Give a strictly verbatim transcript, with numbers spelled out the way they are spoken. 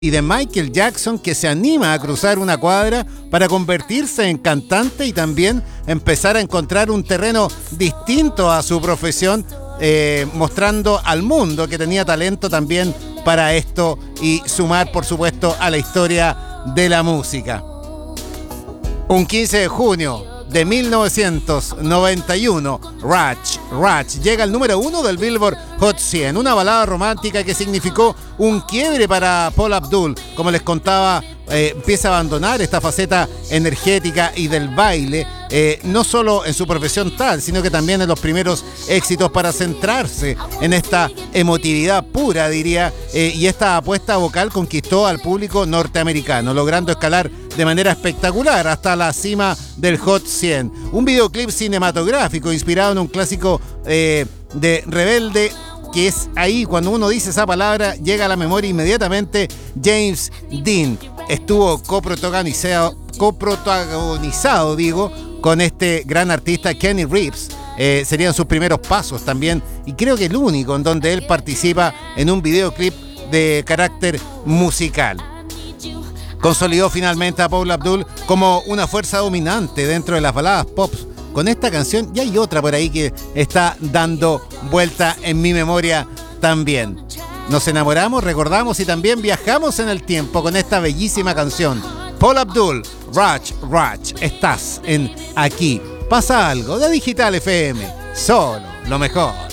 y de Michael Jackson, que se anima a cruzar una cuadra para convertirse en cantante y también empezar a encontrar un terreno distinto a su profesión, eh, mostrando al mundo que tenía talento también para esto y sumar, por supuesto, a la historia de la música. Un quince de junio de mil novecientos noventa y uno, Rush, Rush llega al número uno del Billboard Hot cien, una balada romántica que significó un quiebre para Paula Abdul. Como les contaba, eh, empieza a abandonar esta faceta energética y del baile, eh, no solo en su profesión tal, sino que también en los primeros éxitos, para centrarse en esta emotividad pura, diría, eh, y esta apuesta vocal conquistó al público norteamericano, logrando escalar de manera espectacular hasta la cima del Hot cien. Un videoclip cinematográfico inspirado en un clásico eh, de Rebelde, que es ahí cuando uno dice esa palabra llega a la memoria inmediatamente James Dean. Estuvo coprotagonizado, coprotagonizado digo, con este gran artista Kenny Reeves. Eh, serían sus primeros pasos también, y creo que el único en donde él participa en un videoclip de carácter musical. Consolidó finalmente a Paula Abdul como una fuerza dominante dentro de las baladas pop con esta canción, y hay otra por ahí que está dando vuelta en mi memoria también. Nos enamoramos, recordamos y también viajamos en el tiempo con esta bellísima canción. Paula Abdul, Rush, Rush, estás en Aquí Pasa Algo de Digital F M, solo lo mejor.